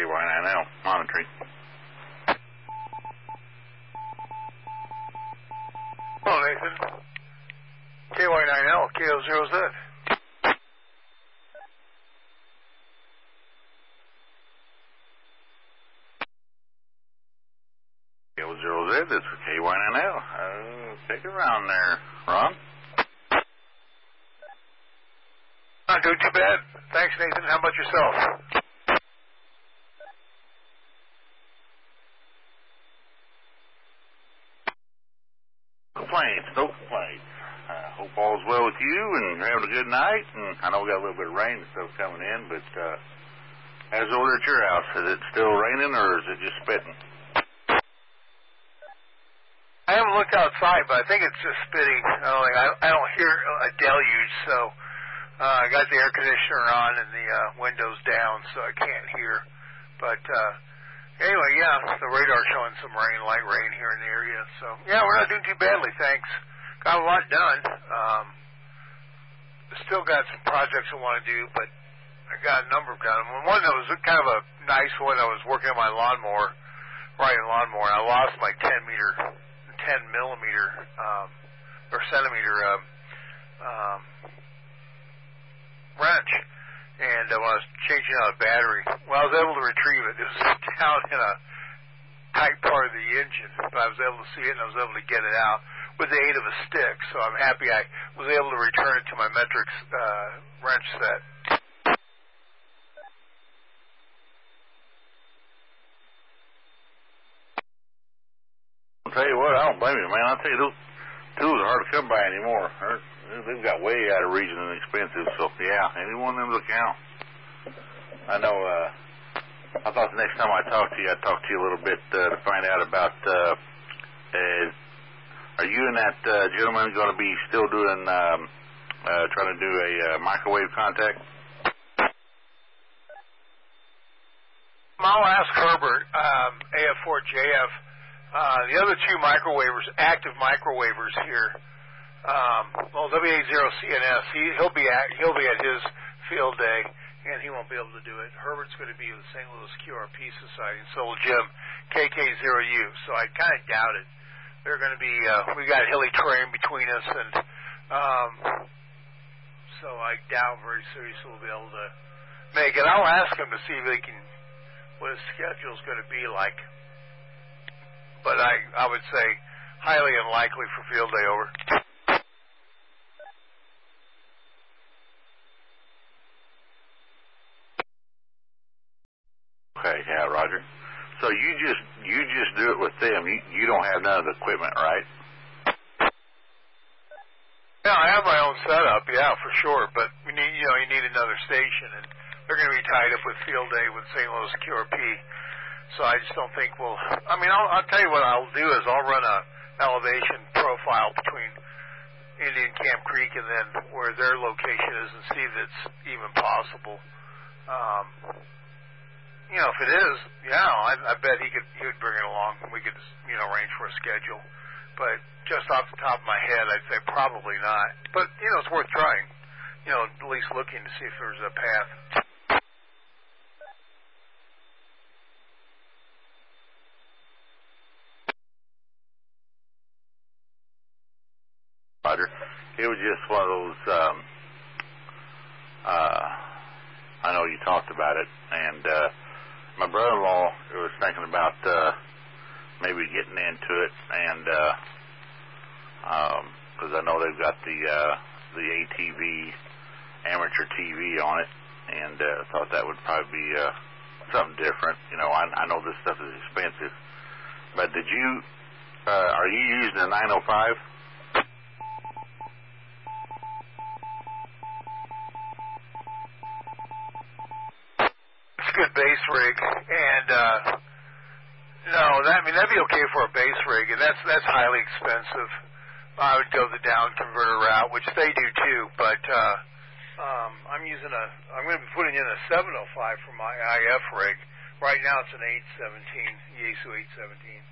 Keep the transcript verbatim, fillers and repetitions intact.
K Y nine L monitoring. Hello, Nathan. K Y nine L, K O zero Z. K O zero Z, this is K Y nine L. Uh, take it around there, Ron. Not doing too bad. Thanks, Nathan. How about yourself? Complaints, no complaints. I hope all's well with you and you're having a good night. And I know we got a little bit of rain and stuff coming in, but uh, how's it over at your house? Is it still raining or is it just spitting? I haven't looked outside, but I think it's just spitting. I don't, think, I, I don't hear a deluge, so uh, I got the air conditioner on and the uh, windows down, so I can't hear. But uh, anyway, yeah, the radar's showing some rain, light rain here in the area. So, yeah, we're not doing too badly, thanks. Got a lot done. Um, still got some projects I want to do, but I got a number of them. One that was kind of a nice one, I was working on my lawnmower, riding lawnmower, and I lost my ten meter, ten millimeter, um, or centimeter um, um, wrench. And uh, when I was changing out a battery, well, I was able to retrieve it. It was down in a tight part of the engine, but I was able to see it and I was able to get it out with the aid of a stick. So I'm happy I was able to return it to my Metrix uh, wrench set. I'll tell you what, I don't blame you, man. I'll tell you, those tools are hard to come by anymore. They're, they've got way out of reason and expensive, so yeah, any one of them look out. I know, uh, I thought the next time I talked to you, I'd talk to you a little bit uh, to find out about, uh, uh, are you and that uh, gentleman going to be still doing, um, uh, trying to do a uh, microwave contact? I'll ask Herbert, um, A F four J F. Uh, the other two microwavers, active microwavers here, um, well, W A zero C N S, he, he'll be at he'll be at his field day, and he won't be able to do it. Herbert's going to be with the Saint Louis Q R P Society, and so will Jim, K K zero U. So I kind of doubt it. They're going to be, uh, we got hilly terrain between us, and um, so I doubt very seriously we'll be able to make it. I'll ask him to see if he can, what his schedule's going to be like. But I, I would say highly unlikely for field day over. Okay, yeah, Roger. So you just you just do it with them. You you don't have none of the equipment, right? Yeah, I have my own setup, yeah, for sure. But we need, you know, you need another station, and they're going to be tied up with field day with Saint Louis Q R P. So I just don't think we'll. I mean, I'll, I'll tell you what I'll do is I'll run a elevation profile between Indian Camp Creek and then where their location is, and see if it's even possible. Um, you know, if it is, yeah, I, I bet he could he would bring it along. We could, you know, arrange for a schedule. But just off the top of my head, I'd say probably not. But you know, it's worth trying. You know, at least looking to see if there's a path. Roger. It was just one of those, um, uh, I know you talked about it, and uh, my brother-in-law was thinking about uh, maybe getting into it, and because um, I know they've got the uh, the A T V, amateur T V on it, and uh, thought that would probably be uh, something different. You know, I, I know this stuff is expensive, but did you, uh, are you using a nine oh five? Good base rig, and uh, no, that, I mean that'd be okay for a base rig, and that's that's highly expensive. I would go the down converter route, which they do too, but uh, um, I'm using a, I'm going to be putting in a seven oh five for my I F rig. Right now it's an eight seventeen, Yaesu eight seventeen.